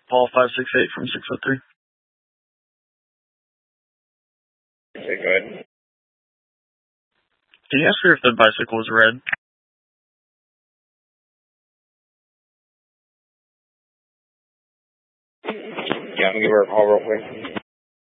Paul 568 from 603. Okay, go ahead. Can you ask her if the bicycle was red? Yeah, I'm gonna give her a call real quick.